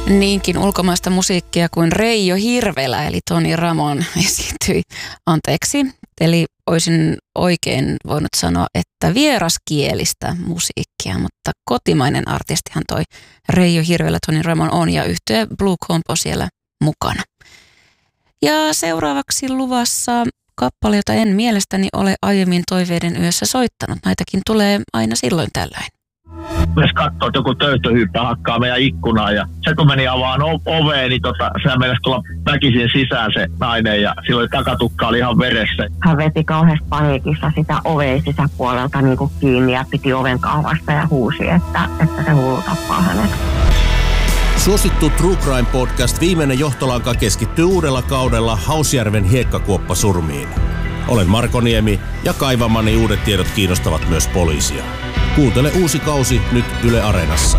Niinkin ulkomaista musiikkia kuin Reijo Hirvelä eli Tony Ramone esiintyi. Eli olisin oikein voinut sanoa, että vieraskielistä musiikkia, mutta kotimainen artistihan toi Reijo Hirvelä Tony Ramone on ja yhtye Blue Compo siellä mukana. Ja seuraavaksi luvassa kappale, jota en mielestäni ole aiemmin Toiveiden yössä soittanut. Näitäkin tulee aina silloin tällöin. Myös katsoo, että joku töyttöhyyppä hakkaa meidän ikkunaan ja se kun meni avaan oveen, niin sehän meinasi tulla väkisin sisään se nainen ja silloin takatukka oli ihan veressä. Hän veti kauheasti paniikissa sitä oveen sisäpuolelta niin kuin kiinni ja piti oven kahvasta ja huusi, että se hullu tappaa hänet. Suosittu True Crime Podcast Viimeinen johtolanka keskittyy uudella kaudella Hausjärven hiekkakuoppasurmiin. Olen Marko Niemi ja kaivamani uudet tiedot kiinnostavat myös poliisia. Kuuntele uusi kausi nyt Yle Areenassa.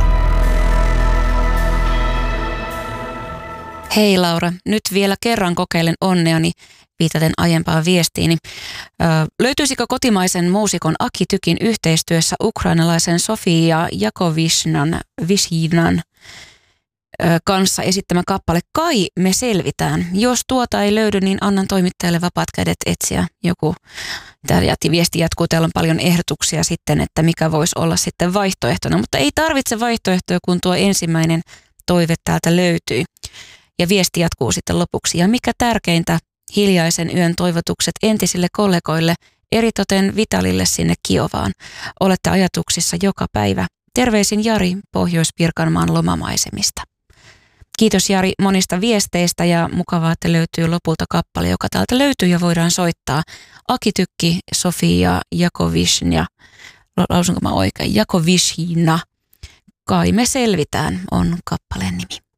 Hei Laura, nyt vielä kerran kokeilen onneani viitaten aiempaan viestiini. Löytyisikö kotimaisen muusikon Aki Tykin yhteistyössä ukrainalaisen Sofia Jakovishnan kanssa esittämä kappale Kai me selvitään. Jos tuota ei löydy, niin annan toimittajalle vapaat kädet etsiä joku. Tämä viesti jatkuu, täällä on paljon ehdotuksia sitten, että mikä voisi olla sitten vaihtoehtona, mutta ei tarvitse vaihtoehtoja, kun tuo ensimmäinen toive täältä löytyy. Ja viesti jatkuu sitten lopuksi. Ja mikä tärkeintä, hiljaisen yön toivotukset entisille kollegoille, eritoten Vitalille sinne Kiovaan. Olette ajatuksissa joka päivä. Terveisin Jari Pohjois-Pirkanmaan lomamaisemista. Kiitos Jari monista viesteistä ja mukavaa, että löytyy lopulta kappale, joka täältä löytyy ja voidaan soittaa. Aki Tykki, Sofia Jakovishna, lausunko mä oikein? Jakovishna. Kai me selvitään on kappaleen nimi.